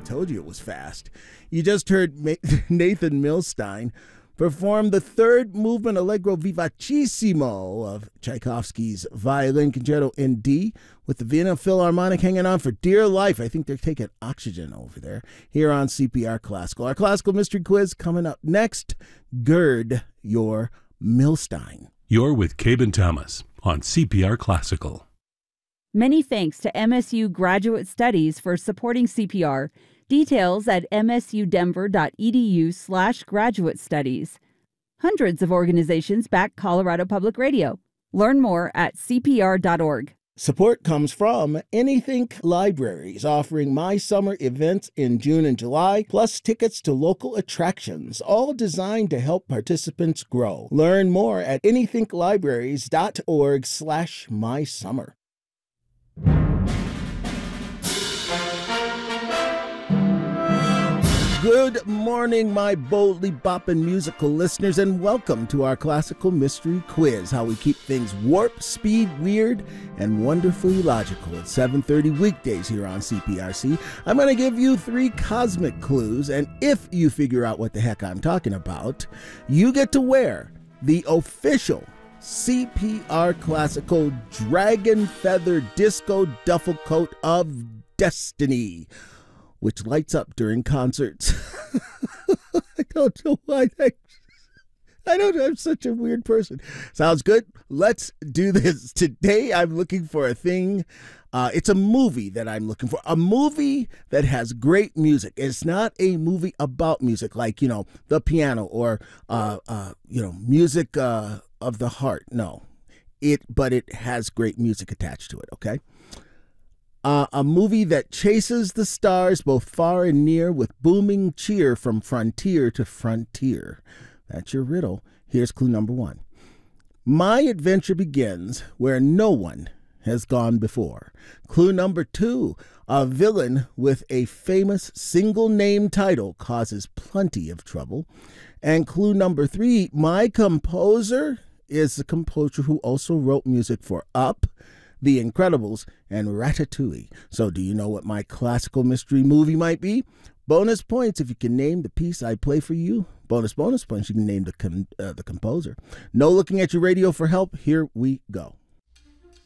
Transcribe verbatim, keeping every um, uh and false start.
Told you it was fast. You just heard Ma- Nathan Milstein perform the third movement Allegro Vivacissimo of Tchaikovsky's Violin Concerto in D, with the Vienna Philharmonic hanging on for dear life. I think they're taking oxygen over there, here on C P R Classical. Our Classical Mystery Quiz coming up next. Gird your Milstein. You're with Cabin Thomas on C P R Classical. Many thanks to M S U Graduate Studies for supporting C P R. Details at msudenver.edu slash graduate studies. Hundreds of organizations back Colorado Public Radio. Learn more at c p r dot org. Support comes from Anythink Libraries, offering My Summer events in June and July, plus tickets to local attractions, all designed to help participants grow. Learn more at anythinklibraries.org slash my summer. Good morning, my boldly bopping musical listeners, and welcome to our Classical Mystery Quiz, how we keep things warp, speed, weird, and wonderfully logical at seven thirty weekdays here on C P R C. I'm going to give you three cosmic clues, and if you figure out what the heck I'm talking about, you get to wear the official C P R Classical Dragon Feather Disco Duffel Coat of Destiny, which lights up during concerts. I don't know why. I, I don't know. I'm such a weird person. Sounds good? Let's do this. Today I'm looking for a thing. Uh, it's a movie that I'm looking for. A movie that has great music. It's not a movie about music like, you know, the piano or, uh, uh, you know, music uh, of the heart. No. It, but it has great music attached to it, okay? Uh, a movie that chases the stars both far and near with booming cheer from frontier to frontier. That's your riddle. Here's clue number one. My adventure begins where no one has gone before. Clue number two. A villain with a famous single name title causes plenty of trouble. And clue number three. My composer is the composer who also wrote music for Up, The Incredibles, and Ratatouille. So do you know what my classical mystery movie might be? Bonus points if you can name the piece I play for you. Bonus bonus points you can name the com- uh, the composer. No looking at your radio for help. Here we go.